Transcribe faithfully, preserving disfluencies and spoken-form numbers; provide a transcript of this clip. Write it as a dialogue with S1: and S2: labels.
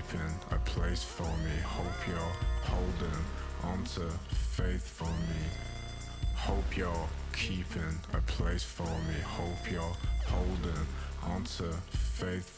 S1: keeping a place for me. Hope you're holding onto faith for me. Hope you're keeping a place for me. Hope you're holding onto faith